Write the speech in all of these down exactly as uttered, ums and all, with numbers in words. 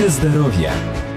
Минутка здоровья.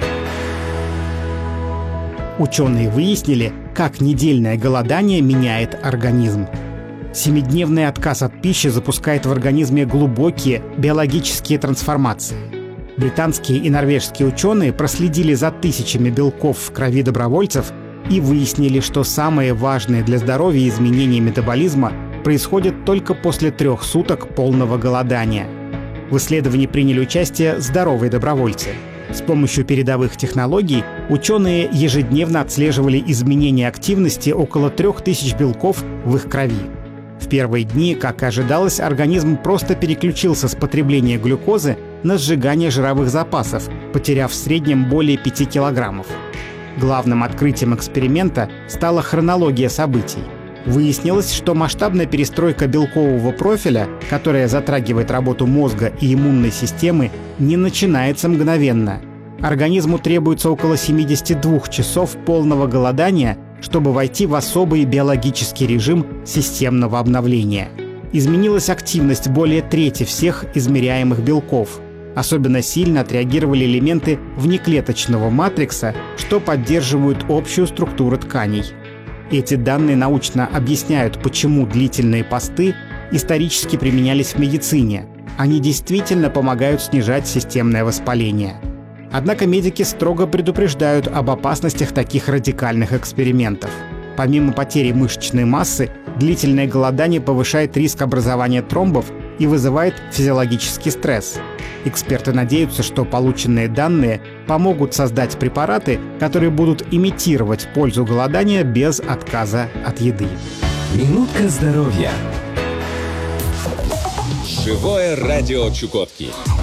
Ученые выяснили, как недельное голодание меняет организм. Семидневный отказ от пищи запускает в организме глубокие биологические трансформации. Британские и норвежские ученые проследили за тысячами белков в крови добровольцев и выяснили, что самые важные для здоровья изменения метаболизма происходят только после трех суток полного голодания. В исследовании приняли участие здоровые добровольцы. С помощью передовых технологий ученые ежедневно отслеживали изменения активности около трех тысяч белков в их крови. В первые дни, как и ожидалось, организм просто переключился с потребления глюкозы на сжигание жировых запасов, потеряв в среднем более пяти килограммов. Главным открытием эксперимента стала хронология событий. Выяснилось, что масштабная перестройка белкового профиля, которая затрагивает работу мозга и иммунной системы, не начинается мгновенно. Организму требуется около семидесяти двух часов полного голодания, чтобы войти в особый биологический режим системного обновления. Изменилась активность более трети всех измеряемых белков. Особенно сильно отреагировали элементы внеклеточного матрикса, что поддерживают общую структуру тканей. Эти данные научно объясняют, почему длительные посты исторически применялись в медицине. Они действительно помогают снижать системное воспаление. Однако медики строго предупреждают об опасностях таких радикальных экспериментов. Помимо потери мышечной массы, длительное голодание повышает риск образования тромбов и вызывает физиологический стресс. Эксперты надеются, что полученные данные помогут создать препараты, которые будут имитировать пользу голодания без отказа от еды. Минутка здоровья. Живое радио Чукотки.